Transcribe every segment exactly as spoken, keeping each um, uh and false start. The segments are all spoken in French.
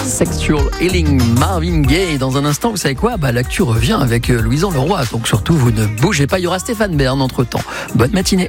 Sexual Healing, Marvin Gaye. Dans un instant, vous savez quoi, bah, l'actu revient avec Louison Leroy. Donc surtout, vous ne bougez pas. Il y aura Stéphane Bern entre temps. Bonne matinée.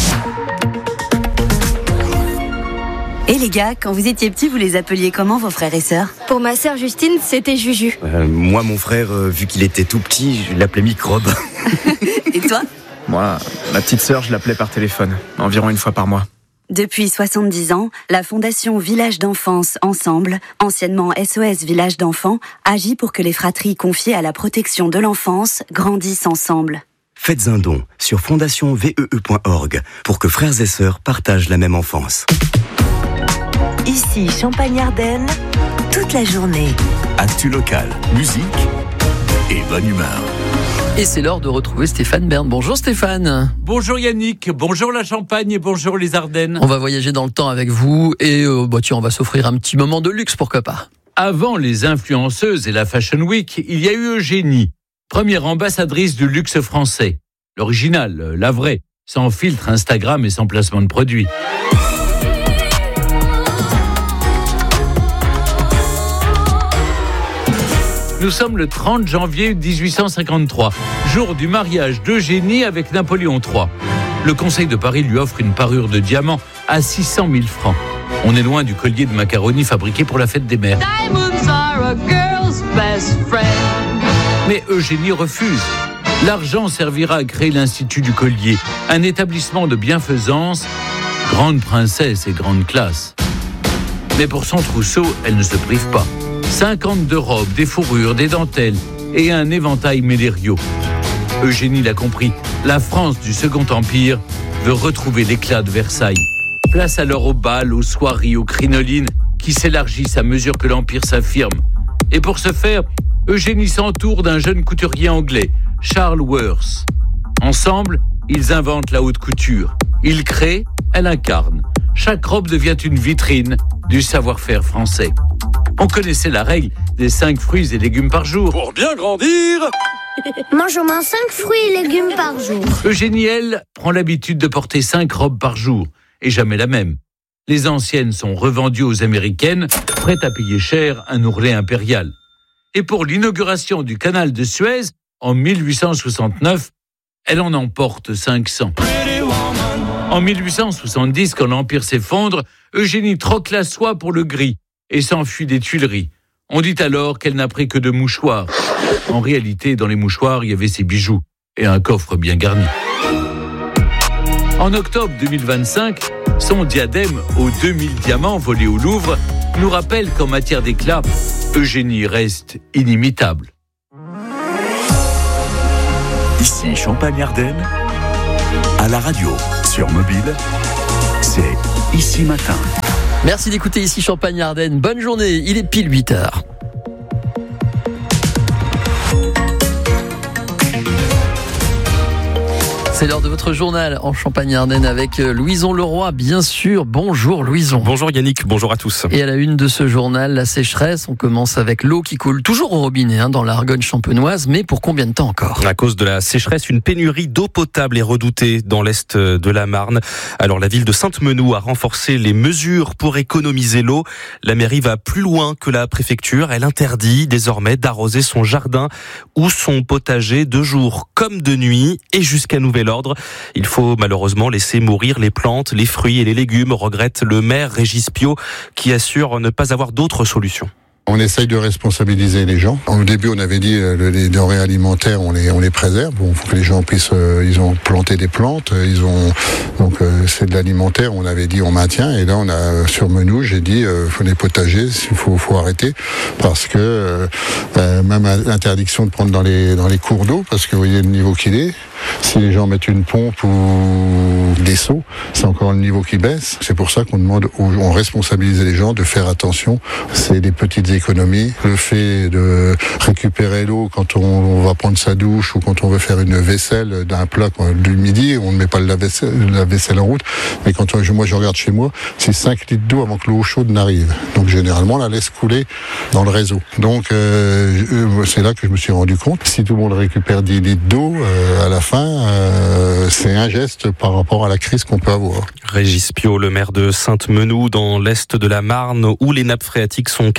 Et les gars, quand vous étiez petits, vous les appeliez comment vos frères et sœurs ? Pour ma sœur Justine, c'était Juju. Euh, moi, mon frère, euh, vu qu'il était tout petit, je l'appelais Microbe. Et toi ? Moi, ma petite sœur, je l'appelais par téléphone, environ une fois par mois. Depuis soixante-dix ans, la Fondation Village d'Enfance Ensemble, anciennement S O S Village d'Enfants, agit pour que les fratries confiées à la protection de l'enfance grandissent ensemble. Faites un don sur fondation v e e point org pour que frères et sœurs partagent la même enfance. Ici Champagne-Ardenne, toute la journée. Actu locale, musique et bonne humeur. Et c'est l'heure de retrouver Stéphane Bern. Bonjour Stéphane. Bonjour Yannick, bonjour la Champagne et bonjour les Ardennes. On va voyager dans le temps avec vous et euh, bah, tiens, on va s'offrir un petit moment de luxe, pourquoi pas. Avant les influenceuses et la Fashion Week, il y a eu Eugénie, première ambassadrice du luxe français. L'original, la vraie, sans filtre Instagram et sans placement de produits. Nous sommes le trente janvier dix-huit cent cinquante-trois, jour du mariage d'Eugénie avec Napoléon trois. Le Conseil de Paris lui offre une parure de diamant à six cent mille francs. On est loin du collier de macaroni fabriqué pour la fête des mères. Mais Eugénie refuse. L'argent servira à créer l'Institut du Collier, un établissement de bienfaisance, grande princesse et grande classe. Mais pour son trousseau, elle ne se prive pas. cinquante-deux robes, des fourrures, des dentelles et un éventail médériaux. Eugénie l'a compris, la France du Second Empire veut retrouver l'éclat de Versailles. Place alors aux bals, aux soirées, aux crinolines qui s'élargissent à mesure que l'Empire s'affirme. Et pour ce faire, Eugénie s'entoure d'un jeune couturier anglais, Charles Worth. Ensemble, ils inventent la haute couture. Ils créent, elle incarne. Chaque robe devient une vitrine du savoir-faire français. On connaissait la règle des cinq fruits et légumes par jour. Pour bien grandir, Mange au moins cinq fruits et légumes par jour. Eugénie, elle, prend l'habitude de porter cinq robes par jour, et jamais la même. Les anciennes sont revendues aux Américaines, prêtes à payer cher un ourlet impérial. Et pour l'inauguration du canal de Suez, en mille huit cent soixante-neuf, elle en emporte cinq cents. En mille huit cent soixante-dix, quand l'Empire s'effondre, Eugénie troque la soie pour le gris et s'enfuit des Tuileries. On dit alors qu'elle n'a pris que deux mouchoirs. En réalité, dans les mouchoirs, il y avait ses bijoux et un coffre bien garni. En octobre deux mille vingt-cinq, son diadème aux deux mille diamants volés au Louvre nous rappelle qu'en matière d'éclat, Eugénie reste inimitable. Ici Champagne-Ardenne, à la radio, sur mobile, c'est Ici Matin. Merci d'écouter Ici Champagne-Ardenne. Bonne journée, il est pile huit heures. C'est l'heure de votre journal en Champagne-Ardenne avec Louison Leroy, bien sûr. Bonjour Louison. Bonjour Yannick, bonjour à tous. Et à la une de ce journal, la sécheresse. On commence avec l'eau qui coule toujours au robinet hein, dans l'Argonne champenoise, mais pour combien de temps encore ? À cause de la sécheresse, une pénurie d'eau potable est redoutée dans l'est de la Marne. Alors la ville de Sainte-Menou a renforcé les mesures pour économiser l'eau. La mairie va plus loin que la préfecture. Elle interdit désormais d'arroser son jardin ou son potager de jour comme de nuit et jusqu'à nouvel ordre. Il faut malheureusement laisser mourir les plantes, les fruits et les légumes, regrette le maire Régis Piot, qui assure ne pas avoir d'autres solutions. On essaye de responsabiliser les gens. Au début, on avait dit euh, les denrées alimentaires, on les on les préserve. Bon, faut que les gens puissent. Euh, ils ont planté des plantes, ils ont donc euh, c'est de l'alimentaire. On avait dit on maintient. Et là, on a sur Menou, j'ai dit euh, faut les potagers, il faut faut arrêter parce que euh, euh, même l'interdiction de prendre dans les dans les cours d'eau parce que vous voyez le niveau qu'il est. Si les gens mettent une pompe ou des seaux, c'est encore le niveau qui baisse. C'est pour ça qu'on demande, aux, on responsabilise les gens de faire attention. C'est des petites économies. Le fait de récupérer l'eau quand on, on va prendre sa douche ou quand on veut faire une vaisselle d'un plat du midi, on ne met pas la vaisselle, la vaisselle en route. Mais quand on, moi je regarde chez moi, c'est cinq litres d'eau avant que l'eau chaude n'arrive. Donc généralement, on la laisse couler dans le réseau. Donc euh, c'est là que je me suis rendu compte. Si tout le monde récupère dix litres d'eau, euh, à la fin, Euh, c'est un geste par rapport à la crise qu'on peut avoir. Régis Piot, le maire de Sainte-Menou, dans l'est de la Marne, où les nappes phréatiques sont quasiment à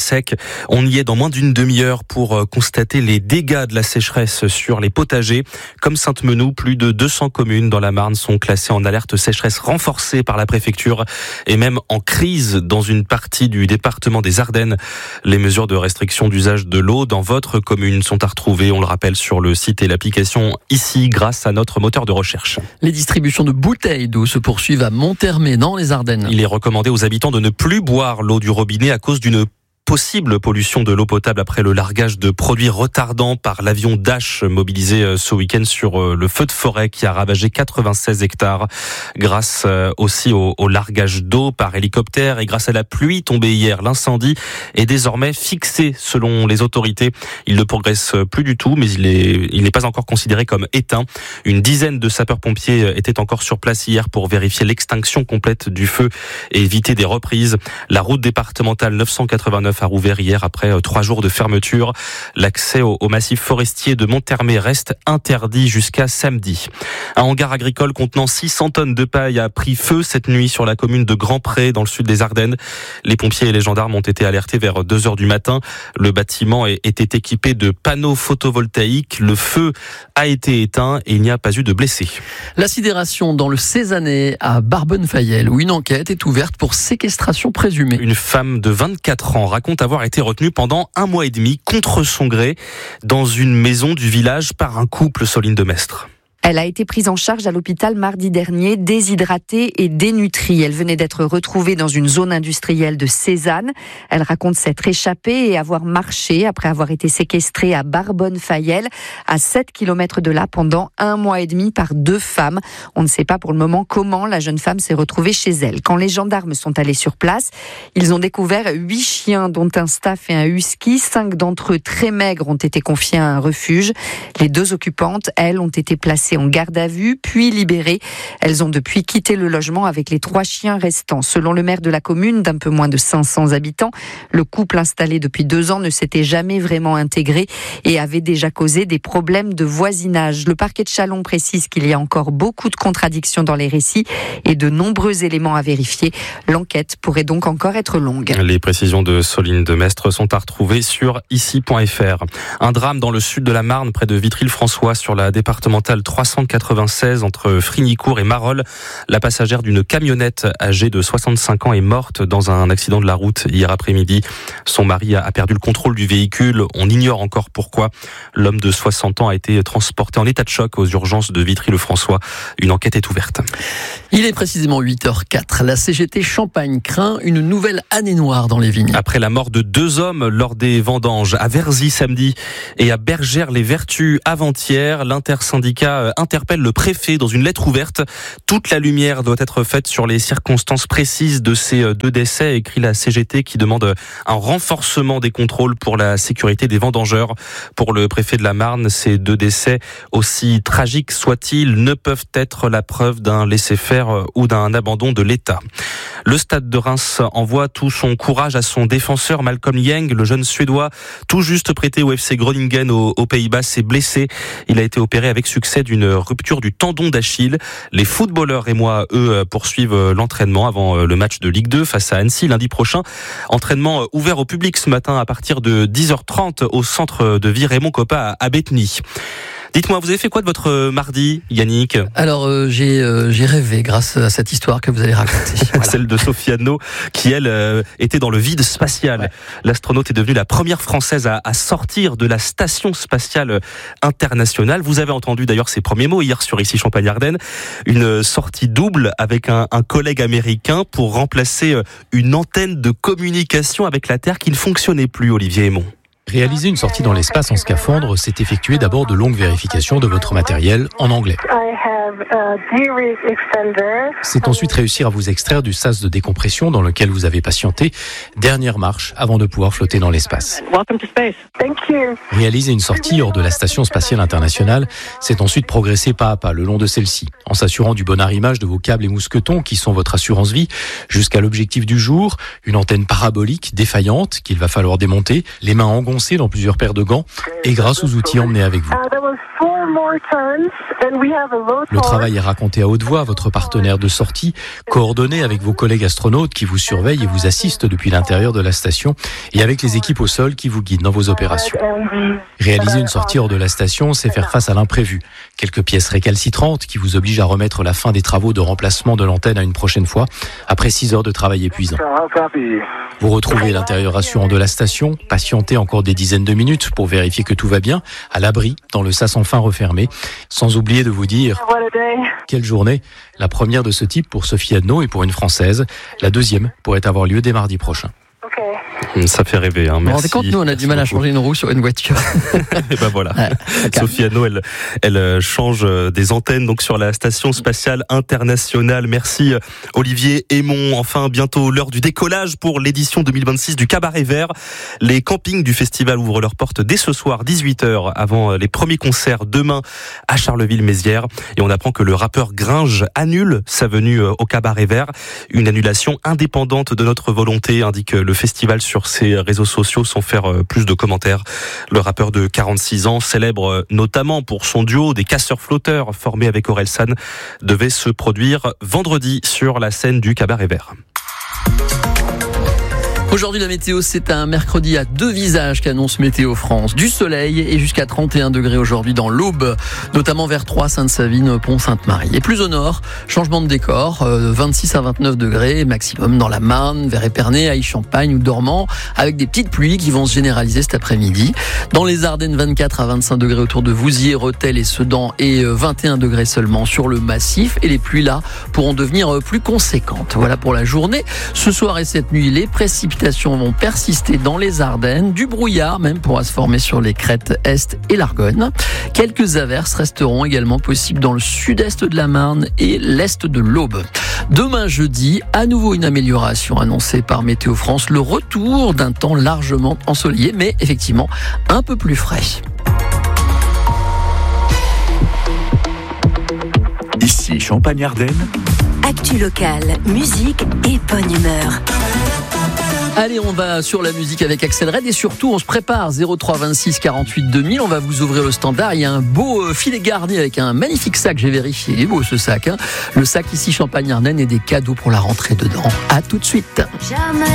sec. On y est dans moins d'une demi-heure pour constater les dégâts de la sécheresse sur les potagers. Comme Sainte-Menou, plus de deux cents communes dans la Marne sont classées en alerte sécheresse renforcée par la préfecture et même en crise dans une partie du département des Ardennes. Les mesures de restriction d'usage de l'eau dans votre commune sont à retrouver, on le rappelle, sur le site et l'application ici grâce à notre moteur de recherche. Les distributions de bouteilles d'eau se poursuivent à Monthermé dans les Ardennes. Il est recommandé aux habitants de ne plus boire l'eau du robinet à cause d'une possible pollution de l'eau potable après le largage de produits retardants par l'avion Dash mobilisé ce week-end sur le feu de forêt qui a ravagé quatre-vingt-seize hectares. Grâce aussi au, au largage d'eau par hélicoptère et grâce à la pluie tombée hier, l'incendie est désormais fixé selon les autorités. Il ne progresse plus du tout, mais il est, il n'est pas encore considéré comme éteint. Une dizaine de sapeurs-pompiers étaient encore sur place hier pour vérifier l'extinction complète du feu et éviter des reprises. La route départementale neuf cent quatre-vingt-neuf a rouvert hier après trois jours de fermeture. L'accès au, au massif forestier de Monthermé reste interdit jusqu'à samedi. Un hangar agricole contenant six cents tonnes de paille a pris feu cette nuit sur la commune de Grand-Pré dans le sud des Ardennes. Les pompiers et les gendarmes ont été alertés vers deux heures du matin. Le bâtiment était équipé de panneaux photovoltaïques. Le feu a été éteint et il n'y a pas eu de blessés. La sidération dans le Cézanais à Barbenfayel où une enquête est ouverte pour séquestration présumée. Une femme de vingt-quatre ans raconte avoir été retenue pendant un mois et demi contre son gré dans une maison du village par un couple, Soline de Mestre. Elle a été prise en charge à l'hôpital mardi dernier, déshydratée et dénutrie. Elle venait d'être retrouvée dans une zone industrielle de Cézanne. Elle raconte s'être échappée et avoir marché après avoir été séquestrée à Barbenfayel, à sept kilomètres de là, pendant un mois et demi par deux femmes. On ne sait pas pour le moment comment la jeune femme s'est retrouvée chez elle. Quand les gendarmes sont allés sur place, ils ont découvert huit chiens, dont un staff et un husky. Cinq d'entre eux, très maigres, ont été confiés à un refuge. Les deux occupantes, elles, ont été placées en garde à vue, puis libérées. Elles ont depuis quitté le logement avec les trois chiens restants. Selon le maire de la commune, d'un peu moins de cinq cents habitants, le couple installé depuis deux ans ne s'était jamais vraiment intégré et avait déjà causé des problèmes de voisinage. Le parquet de Châlons précise qu'il y a encore beaucoup de contradictions dans les récits et de nombreux éléments à vérifier. L'enquête pourrait donc encore être longue. Les précisions de Soline de Mestre sont à retrouver sur ici point f r. Un drame dans le sud de la Marne, près de Vitry-le-François, sur la départementale trois cent quatre-vingt-seize entre Frignicourt et Marolles. La passagère d'une camionnette âgée de soixante-cinq ans est morte dans un accident de la route hier après-midi. Son mari a perdu le contrôle du véhicule. On ignore encore pourquoi. L'homme de soixante ans a été transporté en état de choc aux urgences de Vitry-le-François. Une enquête est ouverte. Il est précisément huit heures quatre. La C G T Champagne craint une nouvelle année noire dans les vignes. Après la mort de deux hommes lors des vendanges à Verzy samedi et à Bergère-les-Vertus avant-hier, l'intersyndicat interpelle le préfet dans une lettre ouverte. Toute la lumière doit être faite sur les circonstances précises de ces deux décès, écrit la C G T qui demande un renforcement des contrôles pour la sécurité des vendangeurs. Pour le préfet de la Marne, ces deux décès, aussi tragiques soient-ils, ne peuvent être la preuve d'un laisser-faire ou d'un abandon de l'État. Le Stade de Reims envoie tout son courage à son défenseur Malcolm Yeng, le jeune Suédois, tout juste prêté au F C Groningen aux, aux Pays-Bas, s'est blessé. Il a été opéré avec succès d'une rupture du tendon d'Achille. Les footballeurs rémois, eux, poursuivent l'entraînement avant le match de Ligue deux face à Annecy lundi prochain. Entraînement ouvert au public ce matin à partir de dix heures trente au centre de vie Raymond Coppa à Bétheny. Dites-moi, vous avez fait quoi de votre mardi, Yannick ? Alors, euh, j'ai, euh, j'ai rêvé grâce à cette histoire que vous allez raconter. Voilà. Celle de Sofiane, qui, elle, euh, était dans le vide spatial. Ouais. L'astronaute est devenue la première Française à, à sortir de la Station spatiale internationale. Vous avez entendu d'ailleurs ses premiers mots hier sur Ici Champagne-Ardenne. Une sortie double avec un, un collègue américain pour remplacer une antenne de communication avec la Terre qui ne fonctionnait plus, Olivier Aymon. Réaliser une sortie dans l'espace en scaphandre, c'est effectuer d'abord de longues vérifications de votre matériel en anglais. C'est ensuite réussir à vous extraire du sas de décompression dans lequel vous avez patienté. Dernière marche avant de pouvoir flotter dans l'espace. Réaliser une sortie hors de la Station spatiale internationale, c'est ensuite progresser pas à pas le long de celle-ci, en s'assurant du bon arrimage de vos câbles et mousquetons qui sont votre assurance vie, jusqu'à l'objectif du jour, une antenne parabolique défaillante qu'il va falloir démonter, les mains engoncées dans plusieurs paires de gants et grâce aux outils emmenés avec vous. Le travail est raconté à haute voix, votre partenaire de sortie, coordonné avec vos collègues astronautes qui vous surveillent et vous assistent depuis l'intérieur de la station et avec les équipes au sol qui vous guident dans vos opérations. Réaliser une sortie hors de la station, c'est faire face à l'imprévu. Quelques pièces récalcitrantes qui vous obligent à remettre la fin des travaux de remplacement de l'antenne à une prochaine fois, après six heures de travail épuisant. Vous retrouvez l'intérieur rassurant de la station, patientez encore des dizaines de minutes pour vérifier que tout va bien, à l'abri, dans le sas enfin refermé, sans oublier de vous dire « Quelle journée !» La première de ce type pour Sophie Adno et pour une Française. La deuxième pourrait avoir lieu dès mardi prochain. Ça fait rêver, hein. Merci. Vous vous rendez compte, nous on a Merci du mal beaucoup. à changer une roue sur une voiture. Et ben voilà. Ouais, Sophie Adno, elle, elle change des antennes donc sur la station spatiale internationale. Merci Olivier Aymon. Enfin, bientôt l'heure du décollage pour l'édition deux mille vingt-six du Cabaret Vert. Les campings du festival ouvrent leurs portes dès ce soir, dix-huit heures, avant les premiers concerts demain à Charleville-Mézières. Et on apprend que le rappeur Gringe annule sa venue au Cabaret Vert. Une annulation indépendante de notre volonté, indique le festival sur ses réseaux sociaux, sans faire plus de commentaires. Le rappeur de quarante-six ans, célèbre notamment pour son duo des casseurs flotteurs formé avec Orelsan, devait se produire vendredi sur la scène du Cabaret Vert. Aujourd'hui, la météo, c'est un mercredi à deux visages qu'annonce Météo France. Du soleil et jusqu'à trente et un degrés aujourd'hui dans l'Aube, notamment vers Troyes, Sainte-Savine, Pont-Sainte-Marie. Et plus au nord, changement de décor, euh, vingt-six à vingt-neuf degrés, maximum dans la Marne, vers Épernay, Aix-Champagne ou Dormans, avec des petites pluies qui vont se généraliser cet après-midi. Dans les Ardennes, vingt-quatre à vingt-cinq degrés autour de Vouziers, Rethel et Sedan, et vingt et un degrés seulement sur le massif. Et les pluies là pourront devenir plus conséquentes. Voilà pour la journée. Ce soir et cette nuit, les précipitations vont persister dans les Ardennes. Du brouillard même pourra se former sur les crêtes Est et l'Argonne. Quelques averses resteront également possibles dans le sud-est de la Marne et l'est de l'Aube. Demain jeudi, à nouveau une amélioration annoncée par Météo France. Le retour d'un temps largement ensoleillé, mais effectivement un peu plus frais. Ici Champagne-Ardenne. Actu locale, musique et bonne humeur. Allez, on va sur la musique avec Axel Red et surtout on se prépare. Zéro trois vingt-six quarante-huit deux mille, on va vous ouvrir le standard. Il y a un beau filet garni avec un magnifique sac, j'ai vérifié. Il est beau ce sac, hein. Le sac ici Champagne-Ardenne et des cadeaux pour la rentrée dedans. À tout de suite. Jamais.